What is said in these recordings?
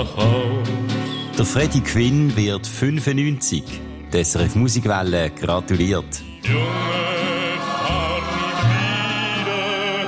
nach Haus. Der Freddie Quinn wird 95. Die SRF Musikwelle gratuliert. Junge, fahr nicht wieder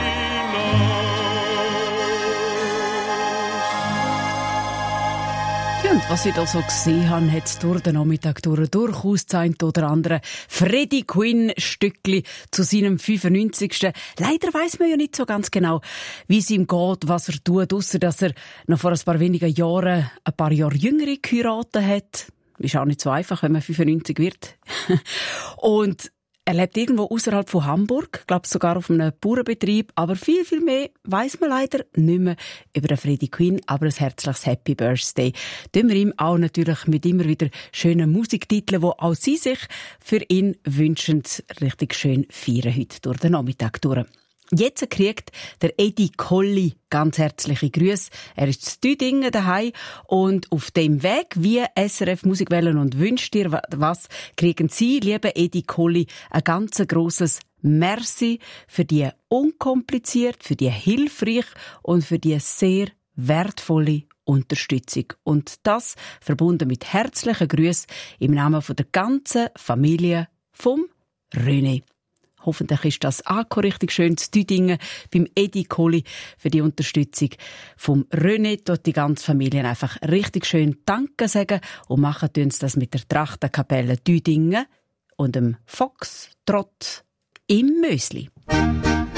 hinaus. Ja, und was ich da so gesehen habe, hat es durch den Nachmittag durchaus das eine oder andere Freddie Quinn-Stückli zu seinem 95. Leider weiss man ja nicht so ganz genau, wie es ihm geht, was er tut, ausser dass er noch vor ein paar wenigen Jahren ein paar Jahre jüngere geheiratet hat. Ist auch nicht so einfach, wenn man 95 wird. Und er lebt irgendwo außerhalb von Hamburg, glaube sogar auf einem Bauernbetrieb, aber viel, viel mehr weiss man leider nicht mehr über den Freddie Quinn, aber ein herzliches Happy Birthday. Tun wir ihm auch natürlich mit immer wieder schönen Musiktiteln, die auch Sie sich für ihn wünschen, richtig schön feiern heute durch den Nachmittag durch. Jetzt kriegt der Eddie Colli ganz herzliche Grüße. Er ist zu Düdingen daheim und auf dem Weg, wie SRF Musikwellen und wünscht dir was, kriegen Sie, liebe Eddie Colli, ein ganz grosses Merci für die unkompliziert, für die hilfreich und für die sehr wertvolle Unterstützung. Und das verbunden mit herzlichen Grüßen im Namen von der ganzen Familie vom René. Hoffentlich ist das auch richtig schön zu Düdingen beim Eddie Colli für die Unterstützung vom René. Dort die ganze Familie einfach richtig schön Danke sagen und machen uns das mit der Trachtenkapelle Düdingen und dem Foxtrott im Mösli.